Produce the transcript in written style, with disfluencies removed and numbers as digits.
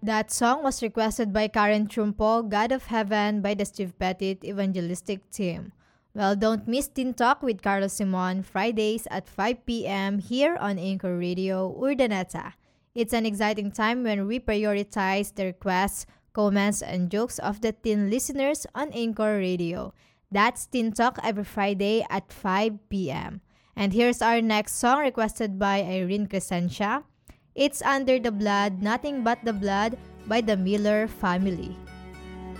That song was requested by Karen Trumpo, God of Heaven by the Steve Petit Evangelistic Team. Well, don't miss Teen Talk with Carlos Simon Fridays at 5 p.m. here on Anchor Radio Urdaneta. It's an exciting time when we prioritize the requests, comments, and jokes of the teen listeners on Anchor Radio. That's Teen Talk every Friday at 5 p.m. And here's our next song requested by Irene Crescencia. It's Under the Blood, Nothing But the Blood by the Miller Family.